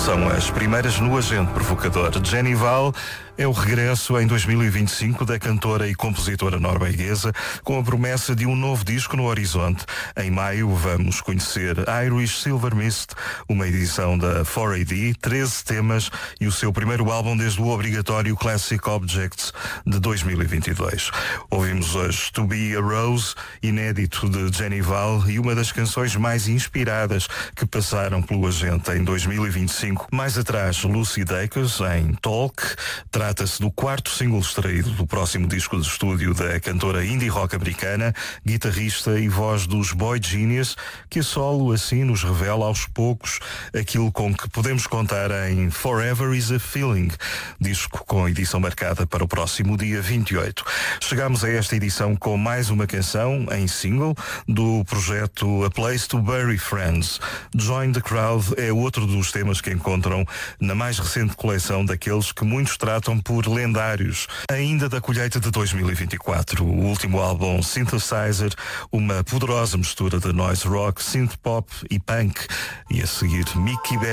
São as primeiras no Agente Provocador. Jenny Val é o regresso em 2025 da cantora e compositora norueguesa, com a promessa de um novo disco no horizonte. Em maio vamos conhecer Irish Silver Mist, uma edição da 4AD, 13 temas e o seu primeiro álbum desde o obrigatório Classic Objects de 2022. Ouvimos hoje To Be a Rose, inédito de Jenny Val e uma das canções mais inspiradas que passaram pelo Agente em 2025. Mais atrás, Lucy Dacus em Talk. Trata-se do quarto single extraído do próximo disco de estúdio da cantora indie rock americana, guitarrista e voz dos Boy Genius, que a solo assim nos revela aos poucos aquilo com que podemos contar em Forever is a Feeling, disco com edição marcada para o próximo dia 28. Chegamos a esta edição com mais uma canção em single do projeto A Place to Bury Friends. Join the Crowd é outro dos temas que encontram na mais recente coleção daqueles que muitos tratam por lendários, ainda da colheita de 2024. O último álbum, Synthesizer, uma poderosa mistura de noise rock, synth pop e punk. E a seguir, Mickey